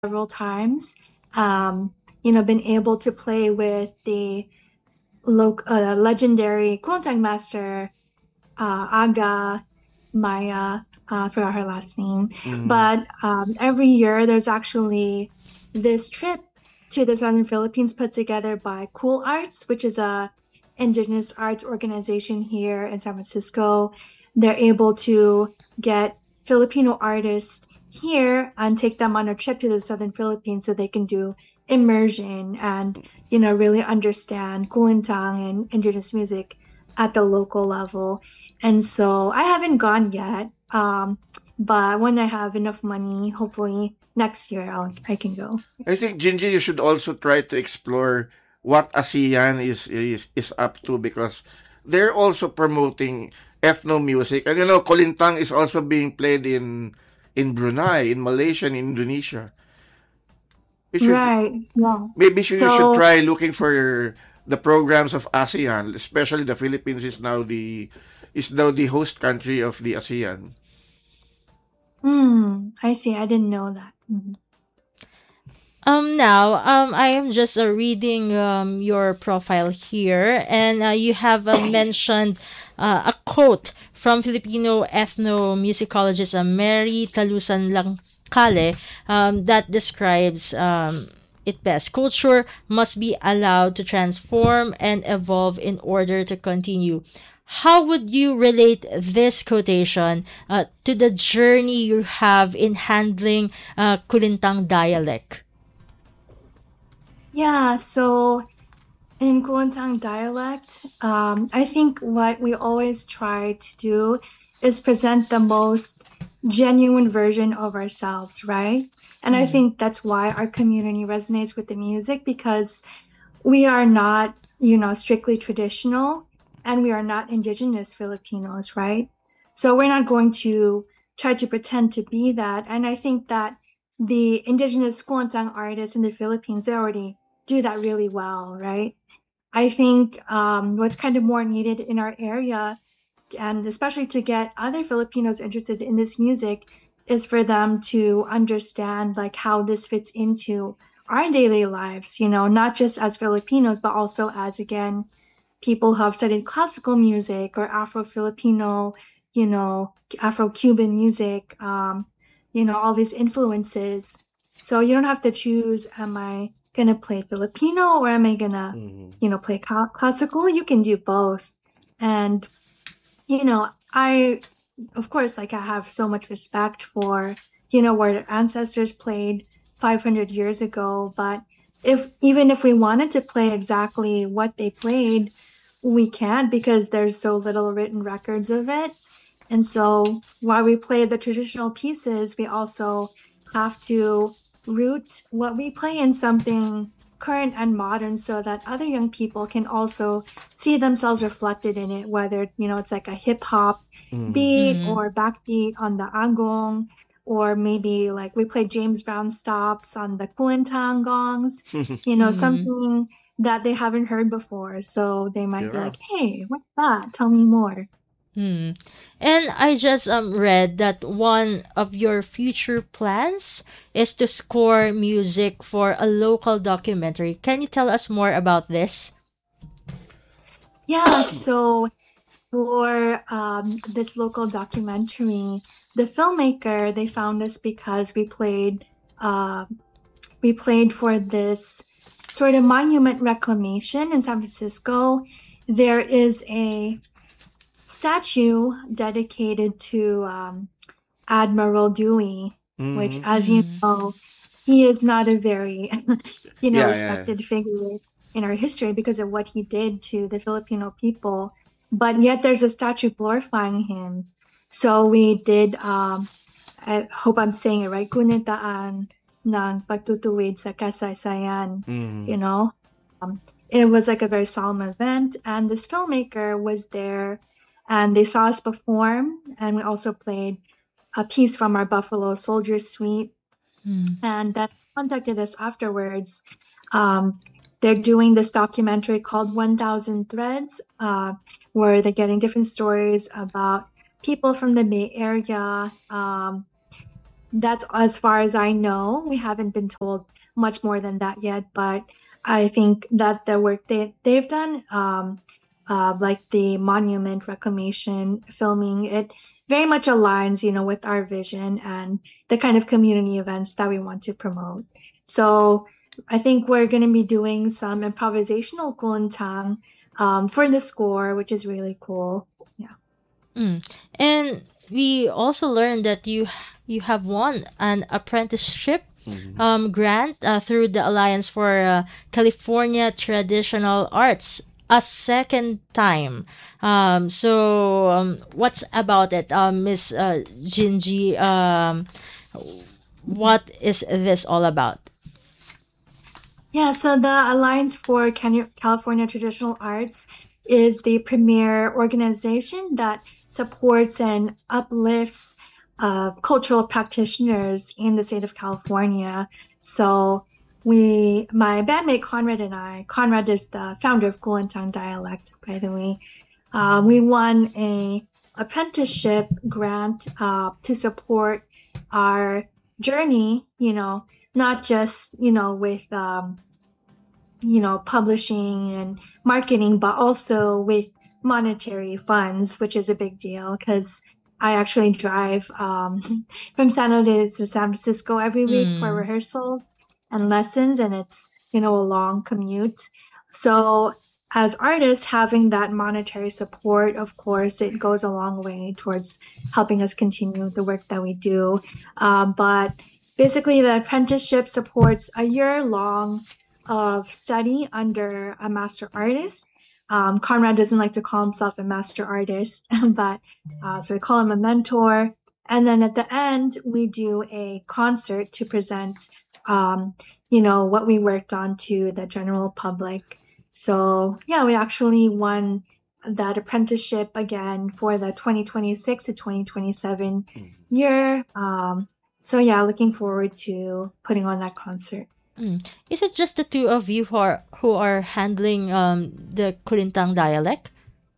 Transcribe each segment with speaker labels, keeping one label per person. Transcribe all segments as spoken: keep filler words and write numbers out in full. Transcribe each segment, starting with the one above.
Speaker 1: several times. Um, you know, been able to play with the loc uh, legendary Kuntang master, uh, Aga Maya, uh, I forgot her last name.
Speaker 2: Mm.
Speaker 1: But um, every year there's actually this trip to the Southern Philippines put together by Cool Arts, which is a indigenous arts organization here in San Francisco. They're able to get Filipino artists here and take them on a trip to the Southern Philippines so they can do immersion and, you know, really understand Kulintang and indigenous music at the local level. And so I haven't gone yet. Um, but when I have enough money, hopefully next year I'll I can go.
Speaker 2: I think Gingy, you should also try to explore what ASEAN is is is up to because they're also promoting ethno music, and you know Kolintang is also being played in in Brunei, in Malaysia, and Indonesia. You should
Speaker 1: Right. Yeah.
Speaker 2: maybe you should
Speaker 1: So,
Speaker 2: try looking for the programs of ASEAN, especially the Philippines is now the is now the host country of the ASEAN.
Speaker 1: hmm, I see. I didn't know that. Mhm.
Speaker 3: Um, now, um, I am just uh, reading um, your profile here, and uh, you have uh, mentioned uh, a quote from Filipino ethnomusicologist uh, Mary Talusan Langkale um, that describes um, it best. Culture must be allowed to transform and evolve in order to continue. How would you relate this quotation uh, to the journey you have in handling uh, Kulintang dialect?
Speaker 1: Yeah. So in Kuntang dialect, um, I think what we always try to do is present the most genuine version of ourselves, right? And I
Speaker 3: Mm.
Speaker 1: think that's why our community resonates with the music because we are not, you know, strictly traditional and we are not indigenous Filipinos, right? So we're not going to try to pretend to be that. And I think that the indigenous Kuantang artists in the Philippines, they already do that really well, right? I think um, what's kind of more needed in our area, and especially to get other Filipinos interested in this music, is for them to understand like how this fits into our daily lives, you know, not just as Filipinos, but also as, again, people who have studied classical music or Afro-Filipino, you know, Afro-Cuban music, um, you know, all these influences. So you don't have to choose, am I gonna play Filipino or am I gonna,
Speaker 2: Mhm.
Speaker 1: you know, play ca- classical? You can do both. And you know, I, of course, like I have so much respect for, you know, where their ancestors played five hundred years ago. But if, even if we wanted to play exactly what they played, we can't because there's so little written records of it. And so while we play the traditional pieces, we also have to root what we play in something current and modern so that other young people can also see themselves reflected in it, whether, you know, it's like a hip hop
Speaker 2: Mhm.
Speaker 1: beat
Speaker 3: Mm.
Speaker 1: or backbeat on the agong, or maybe like we play James Brown stops on the Kulintang gongs, you know,
Speaker 3: Mm.
Speaker 1: something that they haven't heard before. So they might be
Speaker 2: Yeah.
Speaker 1: like, hey, what's that? Tell me more.
Speaker 3: Hmm. And I just um read that one of your future plans is to score music for a local documentary. Can you tell us more about this?
Speaker 1: Yeah, so for um, this local documentary, the filmmaker, they found us because we played uh, we played for this sort of monument reclamation in San Francisco. There is a statue dedicated to um, Admiral Dewey, which,
Speaker 2: Mhm.
Speaker 1: as you
Speaker 3: Mm.
Speaker 1: know, he is not a very, you know,
Speaker 2: Yeah, yeah.
Speaker 1: respected figure in our history because of what he did to the Filipino people. But yet there's a statue glorifying him. So we did, um, I hope I'm saying it right, Kunitaan ng Pagtutuwid sa Kasaysayan,
Speaker 2: Mhm.
Speaker 1: you know. Um, it was like a very solemn event, and this filmmaker was there, and they saw us perform, and we also played a piece from our Buffalo Soldier Suite,
Speaker 3: Mm.
Speaker 1: and then contacted us afterwards. Um, they're doing this documentary called one thousand Threads, uh, where they're getting different stories about people from the Bay Area, um, that's as far as I know. We haven't been told much more than that yet, but I think that the work they they've done, um, uh, like the monument reclamation, filming, it very much aligns, you know, with our vision and the kind of community events that we want to promote. So I think we're going to be doing some improvisational kulintang um, for the score, which is really cool. Yeah.
Speaker 3: Mm. And we also learned that you you have won an apprenticeship
Speaker 2: Mhm.
Speaker 3: um, grant uh, through the Alliance for uh, California Traditional Arts a second time. Um, so um, what's about it, um, Miss uh, Jinji? Um, what is this all about?
Speaker 1: Yeah, so the Alliance for Can- California Traditional Arts is the premier organization that supports and uplifts uh, cultural practitioners in the state of California. So we, my bandmate Conrad and I, Conrad is the founder of Kulintang Dialect, by the way. Uh, we won a apprenticeship grant uh, to support our journey, you know, not just, you know, with, um, you know, publishing and marketing, but also with monetary funds, which is a big deal because I actually drive um, from San Jose to San Francisco every week for
Speaker 3: Mm.
Speaker 1: rehearsals and lessons, and it's, you know, a long commute. So as artists, having that monetary support, of course, it goes a long way towards helping us continue the work that we do. Uh, but basically, the apprenticeship supports a year long of study under a master artist. Um, Conrad doesn't like to call himself a master artist, but uh, so we call him a mentor. And then at the end, we do a concert to present, um, you know, what we worked on to the general public. So yeah, we actually won that apprenticeship again for the twenty twenty-six to twenty twenty-seven
Speaker 2: Mhm.
Speaker 1: year. Um, so yeah, looking forward to putting on that concert.
Speaker 3: Mm. Is it just the two of you who are who are handling um the Kulintang dialect?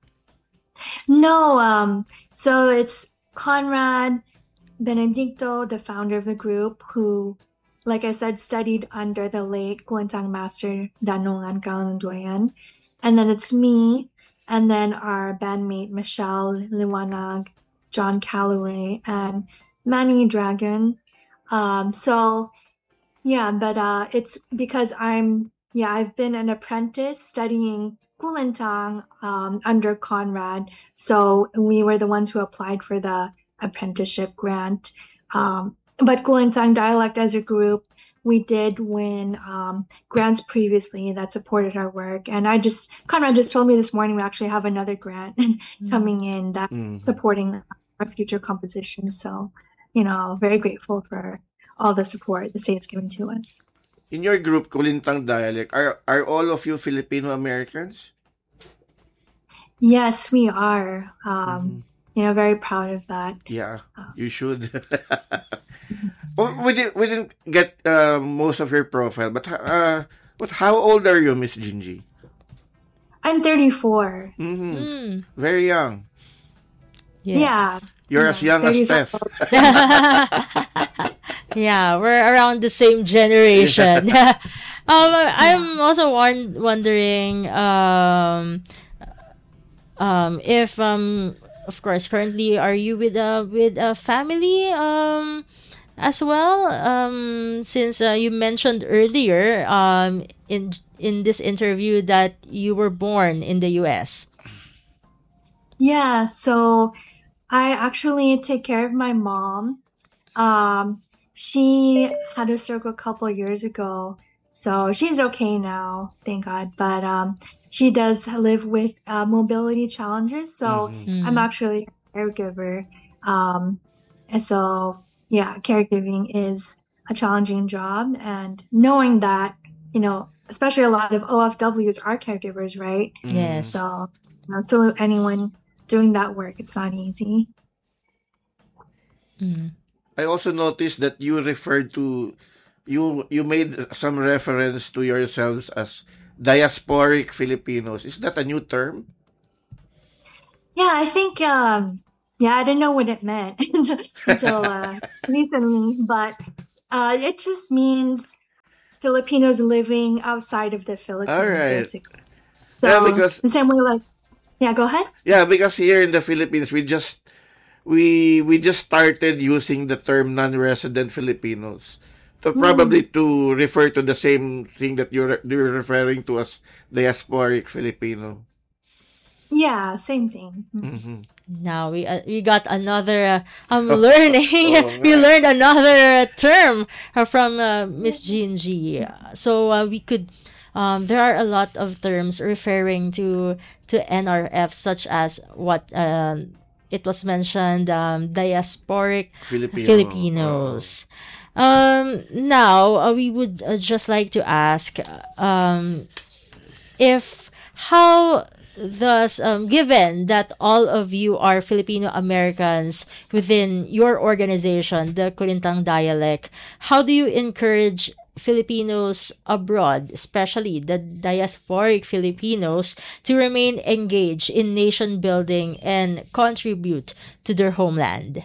Speaker 1: No, um, so it's Conrad Benedicto, the founder of the group, who, like I said, studied under the late Kuantang master Danungan Kaunduyan. And then it's me, and then our bandmate Michelle Liwanag, John Calloway, and Manny Dragon. Um, so yeah, but uh, it's because I'm, yeah, I've been an apprentice studying Kulintang um, under Conrad. So we were the ones who applied for the apprenticeship grant. Um, but Kulintang Dialect as a group, we did win um, grants previously that supported our work. And I just, Conrad just told me this morning we actually have another grant coming in that
Speaker 2: Mhm.
Speaker 1: supporting our future compositions. So, you know, very grateful for all the support the state's given to us.
Speaker 2: In your group, Kulintang Dialect, are are all of you Filipino Americans?
Speaker 1: Yes, we are.
Speaker 2: Mhm.
Speaker 1: Um, you know, very proud of that.
Speaker 2: Yeah,
Speaker 1: Uh,
Speaker 2: you should. Oh, we didn't we didn't get uh, most of your profile, but uh, but how old are you, Miss Jinji?
Speaker 1: I'm thirty-four.
Speaker 2: Mm-hmm.
Speaker 3: Mm.
Speaker 2: Very young.
Speaker 1: Yeah,
Speaker 3: Yes.
Speaker 2: You're as
Speaker 1: yeah,
Speaker 2: young as
Speaker 1: thirties are
Speaker 2: Steph.
Speaker 1: old.
Speaker 3: Yeah, we're around the same generation. um, I'm also won- wondering um, um, if um, of course currently are you with a with a family um as well um since uh, you mentioned earlier um in in this interview that you were born in the U S.
Speaker 1: Yeah, so I actually take care of my mom. Um, she had a stroke a couple years ago, so she's okay now, thank God. But um, she does live with uh, mobility challenges, so
Speaker 2: Mm-hmm.
Speaker 1: I'm
Speaker 3: Mm.
Speaker 1: actually a caregiver. Um, and so, yeah, caregiving is a challenging job, and knowing that, you know, especially a lot of O F Ws are caregivers, right?
Speaker 2: Mm-hmm.
Speaker 3: Yes.
Speaker 1: So, you know, to anyone doing that work, it's not easy.
Speaker 3: Mm.
Speaker 2: I also noticed that you referred to you you made some reference to yourselves as diasporic Filipinos. Is that a new term?
Speaker 1: Yeah, I think um Yeah, I didn't know what it meant until uh, recently, but uh, it just means Filipinos living outside of the
Speaker 2: All
Speaker 1: Philippines,
Speaker 2: right.
Speaker 1: basically.
Speaker 2: Yeah,
Speaker 1: So
Speaker 2: because
Speaker 1: the same way, like, yeah, go ahead.
Speaker 2: yeah, because here in the Philippines, we just we we just started using the term non-resident Filipinos to
Speaker 1: Mm,
Speaker 2: probably to refer to the same thing that you're you're referring to as diasporic Filipino.
Speaker 1: yeah, same thing. Mhm.
Speaker 2: Mm-hmm.
Speaker 3: Now we uh, we got another uh, um learning.
Speaker 2: Oh,
Speaker 3: We
Speaker 2: right.
Speaker 3: learned another uh, term uh, from uh, Miss Jean G. So uh, we could um, there are a lot of terms referring to to N R F, such as what um, it was mentioned, um, diasporic
Speaker 2: Filipino. Oh.
Speaker 3: Filipinos. Um, now uh, we would uh, just like to ask, um, if how thus um, given that all of you are Filipino Americans within your organization, the Kulintang dialect, how do you encourage Filipinos abroad, especially the diasporic Filipinos, to remain engaged in nation building and contribute to their homeland?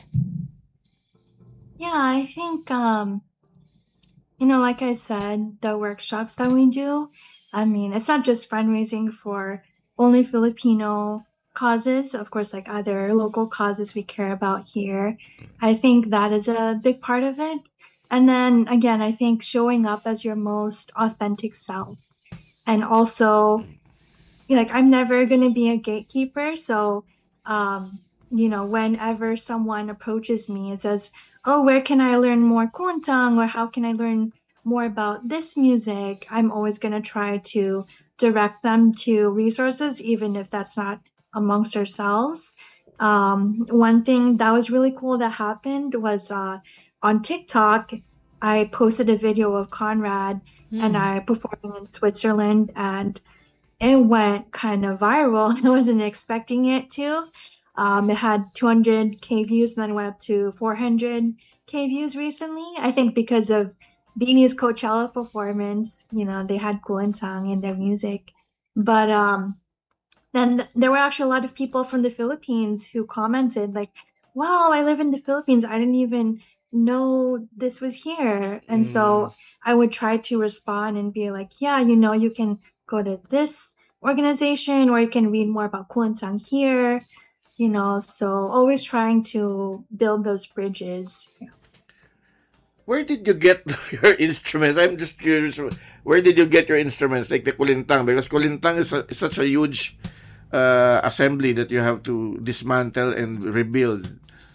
Speaker 1: Yeah, I think um, you know, like I said, the workshops that we do, I mean, it's not just fundraising for only Filipino causes, of course, like other local causes we care about here. I think that is a big part of it. And then again, I think showing up as your most authentic self. And also, like, I'm never going to be a gatekeeper. So, um, you know, whenever someone approaches me and says, "Oh, where can I learn more Kuntang?" or "How can I learn more about this music?" I'm always going to try to direct them to resources, even if that's not amongst ourselves. Um, one thing that was really cool that happened was uh, on TikTok, I posted a video of Conrad and
Speaker 3: Hmm.
Speaker 1: I performing in Switzerland, and it went kind of viral. I wasn't expecting it to. Um, it had two hundred K views and then went up to four hundred K views recently. I think because of Beanie's Coachella performance, you know, they had Kulintang in their music. But um, then there were actually a lot of people from the Philippines who commented, like, "Wow, I live in the Philippines. I didn't even know this was here." And
Speaker 2: Mm.
Speaker 1: so I would try to respond and be like, "Yeah, you know, you can go to this organization or you can read more about Kulintang here." You know, so always trying to build those bridges.
Speaker 2: Where did you get your instruments? I'm just curious. Where did you get your instruments, like the kulintang? Because kulintang is, a, is such a huge uh, assembly that you have to dismantle and rebuild.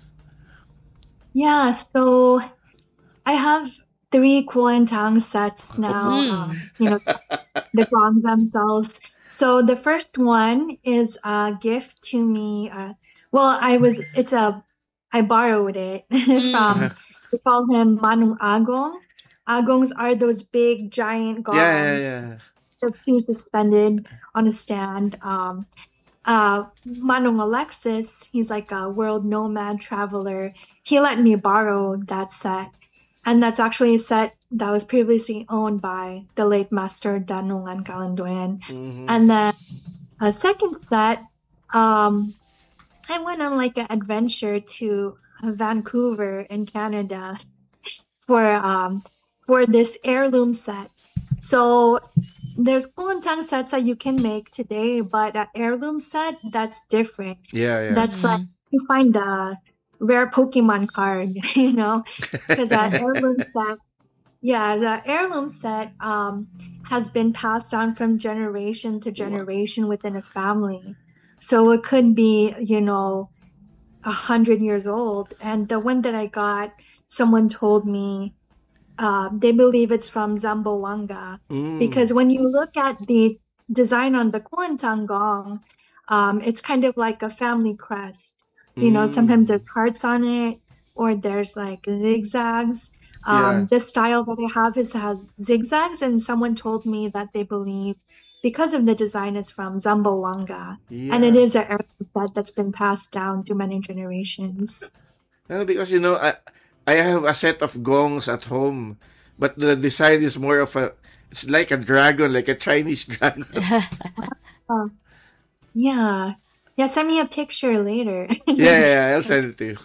Speaker 1: Yeah, so I have three Kulintang sets now.
Speaker 3: Hmm.
Speaker 1: Um, you know, the gongs themselves. So the first one is a gift to me. Uh, well, I was, it's a, I borrowed it
Speaker 3: Hmm.
Speaker 1: from, we call him Manung Agong. Agongs are those big giant
Speaker 2: Yeah, yeah,
Speaker 1: gongs,
Speaker 2: yeah.
Speaker 1: the two suspended on a stand. Um, uh, Manung Alexis, he's like a world nomad traveler. He let me borrow that set. And that's actually a set that was previously owned by the late master Danungan Kalandoyan.
Speaker 2: Mm-hmm.
Speaker 1: And then a second set, um, I went on like an adventure to uh, Vancouver in Canada for um for this heirloom set. So there's Kulintang sets that you can make today, but an heirloom set, that's different.
Speaker 2: Yeah, yeah.
Speaker 1: That's like
Speaker 3: Hmm.
Speaker 1: you find a rare Pokemon card, you know, because that heirloom set, yeah, the heirloom set um has been passed down from generation to
Speaker 2: Wow.
Speaker 1: generation within a family. So it could be, you know, a hundred years old. And the one that I got, someone told me uh, they believe it's from Zamboanga
Speaker 2: Mm.
Speaker 1: because when you look at the design on the Kuantang gong, um, it's kind of like a family crest. You know, sometimes there's
Speaker 2: Mm.
Speaker 1: hearts on it or there's like zigzags.
Speaker 2: Yeah.
Speaker 1: Um, the style that I have is has zigzags, and someone told me that they believe because of the design it's from Zamboanga, and it
Speaker 2: Yeah.
Speaker 1: is an heirloom set that's been passed down through many generations.
Speaker 2: Well, because you know, I I have a set of gongs at home, but the design is more of a it's like a dragon, like a Chinese dragon.
Speaker 1: Uh, yeah, Yeah, send me a picture later.
Speaker 2: Yeah, yeah, yeah, I'll send it to you.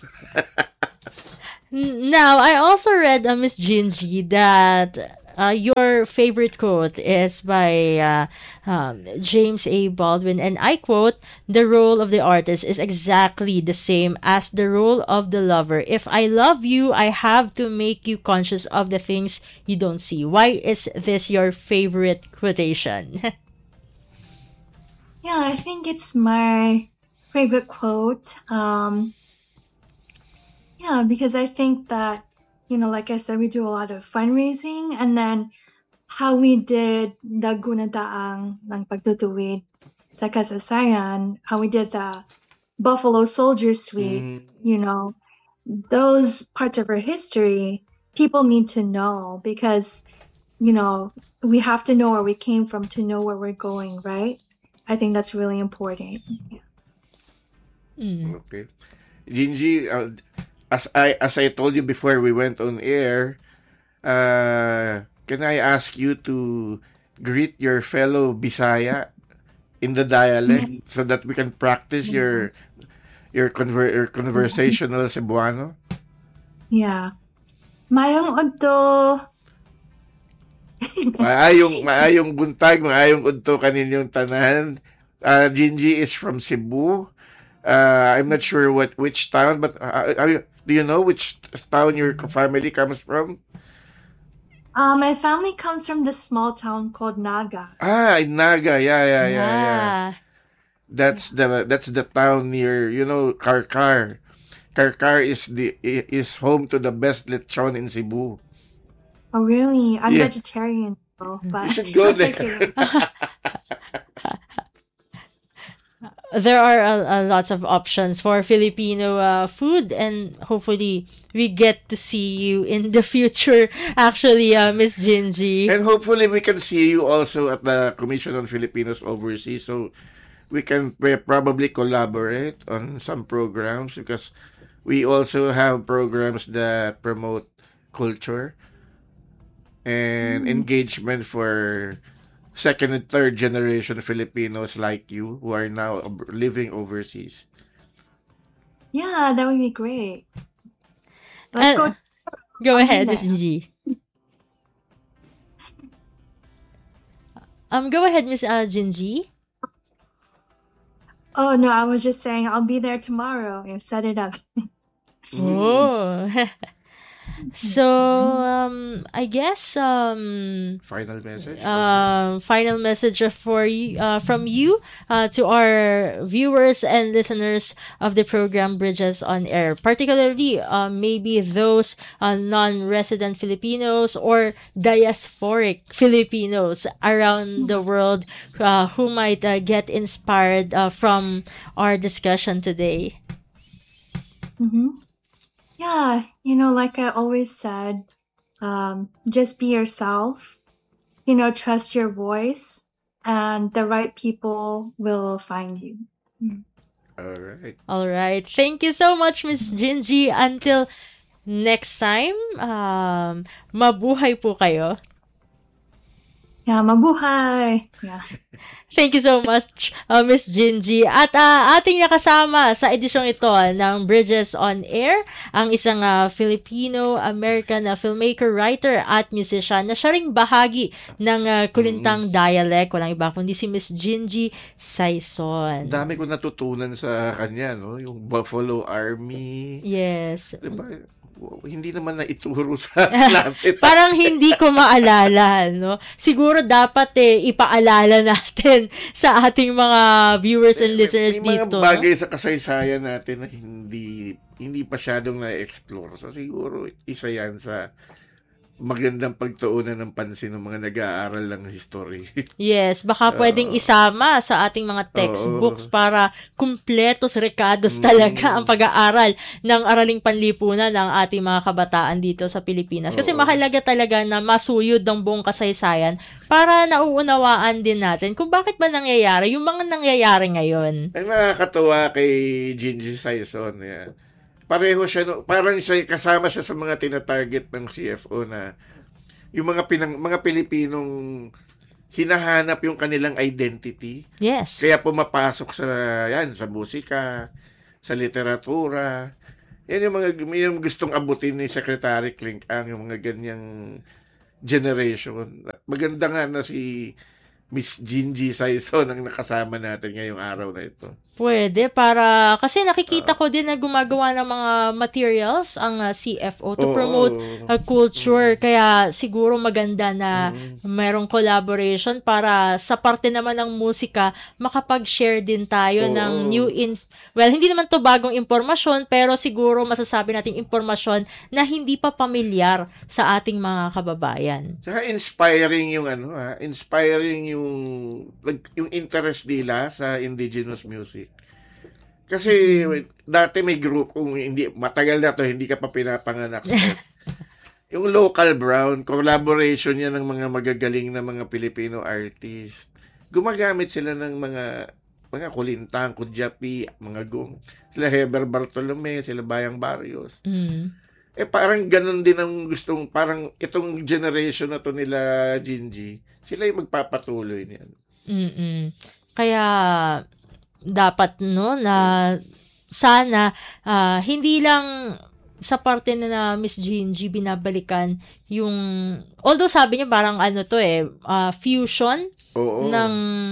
Speaker 3: N- Now, I also read, uh, Miss Gingy, that uh, your favorite quote is by uh, um, James A. Baldwin, and I quote, "The role of the artist is exactly the same as the role of the lover. If I love you, I have to make you conscious of the things you don't see." Why is this your favorite quotation?
Speaker 1: Yeah, I think it's my favorite quote. Um, yeah, because I think that, you know, like I said, we do a lot of fundraising, and then how we did the gunadaang ng pagtutuwid sa kasaysayan, how we did the Buffalo Soldier Suite,
Speaker 2: Mm,
Speaker 1: you know, those parts of our history, people need to know because, you know, we have to know where we came from to know where we're going, right? I think that's really important.
Speaker 3: Mm.
Speaker 2: okay. Gingy, uh, as I as I told you before we went on air, uh, can I ask you to greet your fellow Bisaya in the dialect so that we can practice your your conver your conversational Cebuano?
Speaker 1: Yeah. Mayong udto.
Speaker 2: Maayong maayong buntag, maayong udto kaninyong tanan. Uh, Gingy is from Cebu. Uh, I'm not sure what which town, but uh, are you, do you know which town your family comes from?
Speaker 1: Uh, my family comes from this small town called Naga.
Speaker 2: Ah, in Naga. Yeah, yeah, yeah, yeah.
Speaker 3: Yeah.
Speaker 2: That's the that's the town near, you know, Karkar. Karkar is the is home to the best lechon in Cebu.
Speaker 1: Oh, really? I'm
Speaker 2: Yeah,
Speaker 1: vegetarian, though,
Speaker 2: you
Speaker 1: but
Speaker 2: should go
Speaker 1: that's okay.
Speaker 2: there.
Speaker 3: There are uh, uh, lots of options for Filipino uh, food, and hopefully we get to see you in the future, actually, uh, Miss Gingy.
Speaker 2: And hopefully we can see you also at the Commission on Filipinos Overseas, so we can pre- probably collaborate on some programs because we also have programs that promote culture and
Speaker 1: Mm,
Speaker 2: engagement for second and third generation Filipinos like you who are now ob- living overseas.
Speaker 1: yeah, that would be great. Let's go
Speaker 3: And go
Speaker 1: on
Speaker 3: ahead, Miss
Speaker 1: there.
Speaker 3: Gingy. Um, go ahead, Miss uh, Gingy.
Speaker 1: Oh, no, I was just saying I'll be there tomorrow and set it up.
Speaker 2: Mm,
Speaker 3: Oh. So, um, I guess, um,
Speaker 2: final message from you.
Speaker 3: um, final message for you, uh, from you, uh, to our viewers and listeners of the program Bridges on Air, particularly, uh, maybe those uh, non-resident Filipinos or diasporic Filipinos around the world, uh, who might uh, get inspired uh, from our discussion today.
Speaker 1: Mm-hmm. Yeah, you know, like I always said, um, just be yourself, you know, trust your voice, and the right people will find you. Mm.
Speaker 2: All right.
Speaker 3: All right. Thank you so much, Miss Gingy. Until next time, um, mabuhay po kayo.
Speaker 1: Yeah, mabuhay! Yeah.
Speaker 3: Thank you so much, uh, Miss Gingy. At uh, ating nakasama sa edisyong ito ng Bridges on Air, ang isang uh, Filipino-American uh, filmmaker, writer, at musician na siya ring bahagi ng uh,
Speaker 2: Mm.
Speaker 3: Kulintang Dialect. Walang iba kundi si Miss Gingy
Speaker 2: Ang
Speaker 3: Saison.
Speaker 2: dami ko natutunan sa kanya, no? Yung Buffalo Army.
Speaker 3: Yes.
Speaker 2: Diba? Wow, hindi naman na ituro sa klase.
Speaker 3: Parang hindi ko maalala, no? Siguro dapat eh, ipaalala natin sa ating mga viewers and
Speaker 2: May,
Speaker 3: listeners
Speaker 2: may mga
Speaker 3: dito,
Speaker 2: bagay
Speaker 3: no?
Speaker 2: sa kasaysayan natin na hindi hindi pasyadong na-explore. So siguro isa yan sa magandang pagtuunan ng pansin ng mga nag-aaral ng history.
Speaker 3: Yes, baka pwedeng
Speaker 2: Oo.
Speaker 3: isama sa ating mga textbooks para kumpletos, rekados talaga ang
Speaker 2: Mm,
Speaker 3: pag-aaral ng araling panlipunan ng ating mga kabataan dito sa Pilipinas. Kasi
Speaker 2: oo.
Speaker 3: mahalaga talaga na masuyod ng buong kasaysayan para nauunawaan din natin kung bakit ba nangyayari yung mga nangyayari ngayon.
Speaker 2: Ay nakakatuwa kay Gingy Saison. Yeah. Pareho siya, no, parang siya, kasama siya sa mga tina-target ng C F O na yung mga pinang, mga Pilipinong hinahanap yung kanilang identity.
Speaker 3: Yes.
Speaker 2: Kaya pumapasok sa, yan, sa musika, sa literatura. Yan yung mga yung gustong abutin ni Secretary Clink ang yung mga ganyang generation. Maganda nga na si Miss Gingy Saison ang nakasama natin ngayong araw na ito.
Speaker 3: Pwede, para, kasi nakikita ko din na gumagawa ng mga materials ang uh, C F O to
Speaker 2: Oo.
Speaker 3: promote uh, culture. Kaya siguro maganda na merong collaboration para sa parte naman ng musika, makapag-share din tayo
Speaker 2: Oo.
Speaker 3: ng new, inf- well, hindi naman to bagong impormasyon, pero siguro masasabi nating impormasyon na hindi pa pamilyar sa ating mga kababayan.
Speaker 2: Saka inspiring yung ano ha, inspiring yung like, yung interest nila sa indigenous music. Kasi dati may group kung hindi matagal na to hindi ka pa pinapanganak. So, yung Local Brown, collaboration yan ng mga magagaling na mga Filipino artist. Gumagamit sila ng mga mga kulintang, kudyapi, mga gong. Sila Heber Bartolome, sila Bayang Barrios.
Speaker 3: Mm.
Speaker 2: Eh parang ganun din ang gustong, parang itong generation na to nila Gingy, sila yung magpapatuloy niyan.
Speaker 3: Mm-mm. Kaya dapat no na sana ah, hindi lang sa parte na, na Miss Gingy binabalikan yung, although sabi niya parang ano to eh ah, fusion
Speaker 2: Oo.
Speaker 3: ng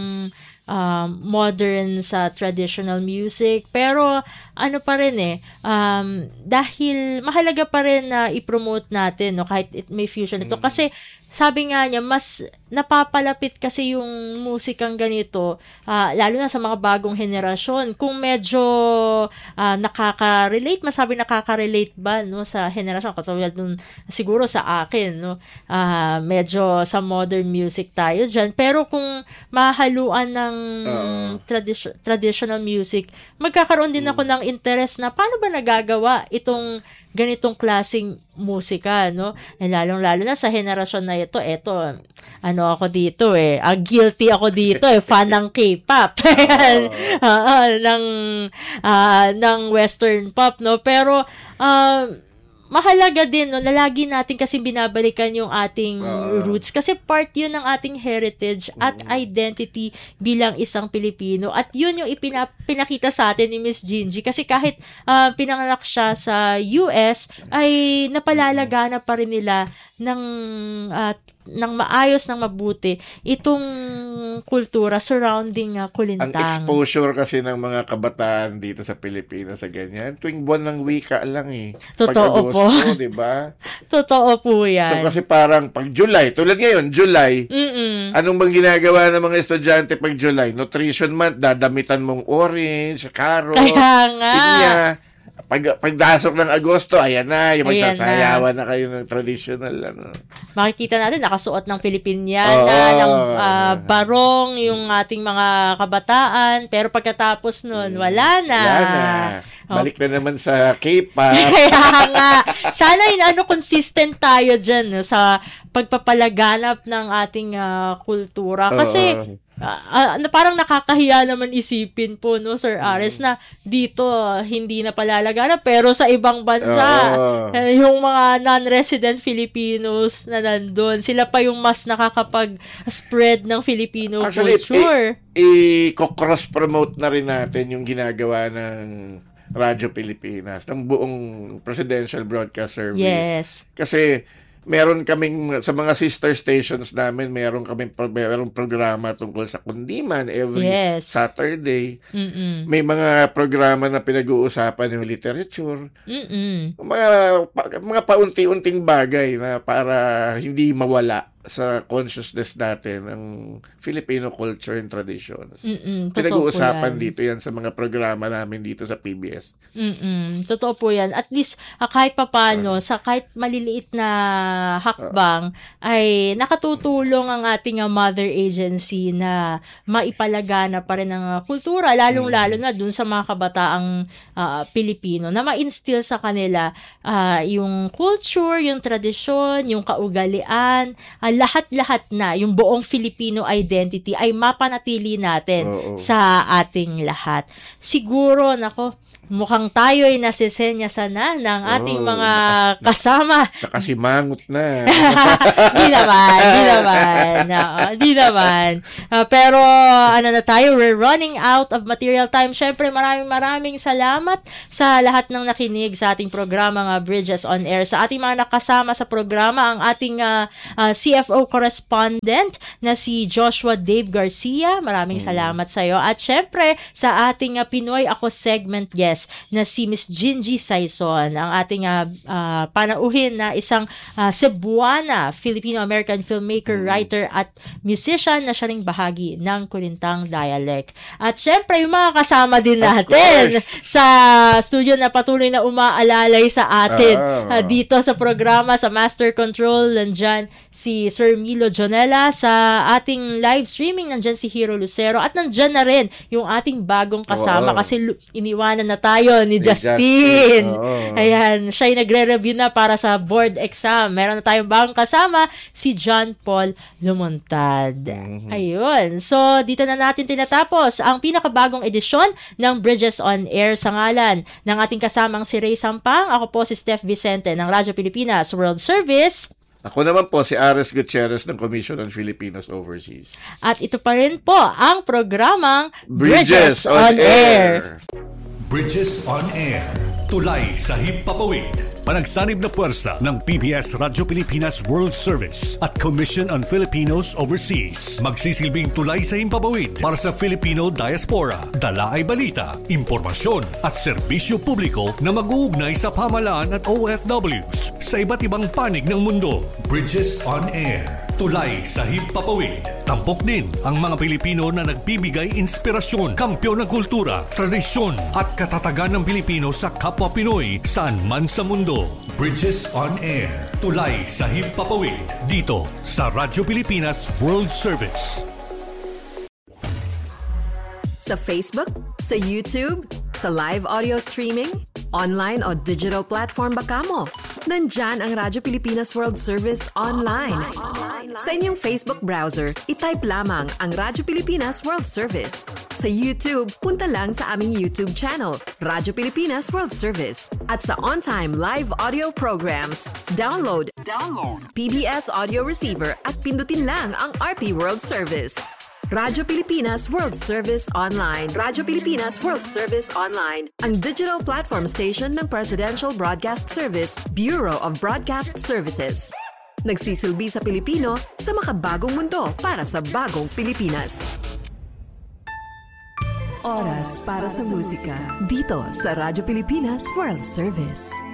Speaker 3: um, modern sa traditional music, pero ano pa rin eh um, dahil mahalaga pa rin na i-promote natin no kahit it may fusion ito
Speaker 2: Mm.
Speaker 3: kasi sabi nga niya mas napapalapit kasi yung musikang ganito ah, lalo na sa mga bagong henerasyon kung medyo ah, nakaka-relate, masabi nakaka-relate ba no sa henerasyon katulad nung siguro sa akin no ah, medyo sa modern music tayo dyan, pero kung mahaluan ng
Speaker 2: Oo.
Speaker 3: tradi- traditional music, magkakaroon din ako ng interest na paano ba nagagawa itong ganitong klaseng musika, no? Eh, lalong-lalo na sa henerasyon na ito, eto, ano ako dito eh, ah, guilty ako dito eh, fan ng K-pop, ah, ah, ng, ah, ng western pop, no? Pero, um, mahalaga din no, na lagi natin kasi binabalikan yung ating
Speaker 2: Oo.
Speaker 3: roots kasi part yun ng ating heritage at identity bilang isang Pilipino, at yun yung ipina, pinakita sa atin ni Miss Gingy kasi kahit ah, pinanganak siya sa U S ay napalalagana pa rin nila ng at ng maayos, ng mabuti itong kultura surrounding uh,
Speaker 2: Ang
Speaker 3: kulintang.
Speaker 2: exposure kasi ng mga kabataan dito sa Pilipinas sa ganyan, tuwing buwan ng wika lang eh.
Speaker 3: Totoo po.
Speaker 2: Pag-Agosto, di ba?
Speaker 3: Totoo po
Speaker 2: So
Speaker 3: yan.
Speaker 2: kasi parang pag July, tulad ngayon, July,
Speaker 3: Mm-mm.
Speaker 2: anong bang ginagawa ng mga estudyante pag July? Nutrition month, dadamitan mong orange, carrot,
Speaker 3: Kaya nga.
Speaker 2: pinya. Pag, pagdasok ng Agosto, ayan na, yung
Speaker 3: Ayan
Speaker 2: magsasayawan na. kayo ng traditional, ano.
Speaker 3: Makikita natin nakasuot ng Filipiniana,
Speaker 2: Oo.
Speaker 3: ng ah, barong yung ating mga kabataan, pero pagkatapos nun, wala na.
Speaker 2: Wala na. Balik na naman sa K-pop.
Speaker 3: Kaya nga, sana yun, ano, consistent tayo dyan no, sa pagpapalaganap ng ating ah, kultura. Kasi,
Speaker 2: Oo.
Speaker 3: Ah, ah, na parang nakakahiya naman isipin po no Sir Ares na dito ah, hindi na palalagana, pero sa ibang bansa
Speaker 2: Oo.
Speaker 3: eh, yung mga non-resident Filipinos na nandun, sila pa yung mas nakakapag-spread ng Filipino
Speaker 2: Actually,
Speaker 3: culture.
Speaker 2: i-cross-promote na rin natin yung ginagawa ng Radyo Pilipinas, ng buong Presidential Broadcast Service.
Speaker 3: Yes.
Speaker 2: Kasi meron kaming, sa mga sister stations namin, meron kaming pro- merong programa tungkol sa kundiman every
Speaker 3: Yes.
Speaker 2: Saturday.
Speaker 3: Mm-mm.
Speaker 2: May mga programa na pinag-uusapan yung literature.
Speaker 3: Mm-mm.
Speaker 2: Mga, pa- mga paunti-unting bagay na para hindi mawala sa consciousness natin ang Filipino culture and traditions.
Speaker 3: Mm-mm. Totoo po
Speaker 2: Pinag-uusapan
Speaker 3: yan.
Speaker 2: dito yan sa mga programa namin dito sa P B S.
Speaker 3: Mm-mm. Totoo po yan. At least, ah, kahit papano, sa kahit maliliit na hakbang, ay nakatutulong ang ating ah, mother agency na maipalagana pa rin ang ah, kultura, lalong-lalo na dun sa mga kabataang ah, Pilipino, na ma-instill sa kanila ah, yung culture, yung tradisyon, yung kaugalian, ah, lahat-lahat na, yung buong Filipino identity ay mapanatili natin
Speaker 2: Oo.
Speaker 3: sa ating lahat. Siguro, nako, mukhang tayo'y nasisenyasan na ng ating
Speaker 2: Oh,
Speaker 3: mga
Speaker 2: nakas-
Speaker 3: kasama.
Speaker 2: Nakasimangot na.
Speaker 3: Di naman, di naman. Oo, di naman. Ah, pero ano na tayo, we're running out of material time. Syempre, maraming maraming salamat sa lahat ng nakinig sa ating programa nga Bridges on Air. Sa ating mga nakasama sa programa, ang ating ah, ah, C F O correspondent na si Joshua Dave Garcia. Maraming salamat sa iyo. At syempre, sa ating ah, Pinoy Ako segment guest na si Miss Gingy Saison, ang ating uh, uh, panauhin na isang uh, Cebuana, Filipino-American filmmaker, writer at musician na siya ring bahagi ng Kulintang Dialect. At syempre, yung mga kasama din natin sa studio na patuloy na umaalalay sa atin
Speaker 2: Ah.
Speaker 3: uh, dito sa programa, sa Master Control, nandyan si Sir Milo Jonella, sa ating live streaming, nandyan si Hero Lucero, at nandyan na rin yung ating bagong kasama
Speaker 2: Oo.
Speaker 3: kasi lu- iniwanan na tayo ni
Speaker 2: Ni
Speaker 3: Justin.
Speaker 2: Justin, oo.
Speaker 3: Ayan, siya yung nagre-review na para sa board exam. Meron na tayong bagong kasama, si John Paul Lumuntad.
Speaker 2: Mhm.
Speaker 3: Ayun. So, dito na natin tinatapos ang pinakabagong edisyon ng Bridges on Air sa ngalan ng ating kasamang si Ray Sampang. Ako po si Steph Vicente ng Radyo Pilipinas World Service.
Speaker 2: Ako naman po si Ares Gutierrez ng Commission on Filipinos Overseas.
Speaker 3: At ito pa rin po ang programang
Speaker 2: Bridges on Air.
Speaker 4: Bridges on Air. Tulay sa himpapawid. Panagsanib na puwersa ng P B S Radyo Pilipinas World Service at Commission on Filipinos Overseas. Magsisilbing tulay sa himpapawid para sa Filipino diaspora. Dala ay balita, impormasyon at serbisyo publiko na mag-uugnay sa pamahalaan at O F Ws sa iba't ibang panig ng mundo. Bridges on Air. Tulay sa himpapawid. Tampok din ang mga Pilipino na nagbibigay inspirasyon, kampyon ng kultura, tradisyon at katatagan ng Pilipino sa kapwa Pinoy saan man sa mundo. Bridges on Air. Tulay sa himpapawid. Dito sa Radyo Pilipinas World Service.
Speaker 5: Sa Facebook, sa YouTube, sa live audio streaming, online o digital platform ba kamo? Nandyan ang Radyo Pilipinas World Service online. Sa inyong Facebook browser, itype lamang ang Radyo Pilipinas World Service. Sa YouTube, punta lang sa aming YouTube channel, Radyo Pilipinas World Service. At sa on-time live audio programs, download, download P B S Audio Receiver at pindutin lang ang R P World Service. Radyo Pilipinas World Service Online. Radyo Pilipinas World Service Online. Ang digital platform station ng Presidential Broadcast Service, Bureau of Broadcast Services. Nagsisilbi sa Pilipino sa makabagong mundo para sa bagong Pilipinas. Oras para sa musika dito sa Radyo Pilipinas World Service.